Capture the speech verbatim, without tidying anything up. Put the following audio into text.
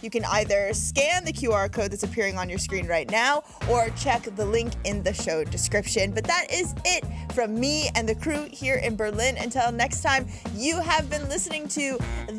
You can either scan the Q R code that's appearing on your screen right now or check the link in the show description. But that is it from me and the crew here in Berlin. Until next time, you have been listening to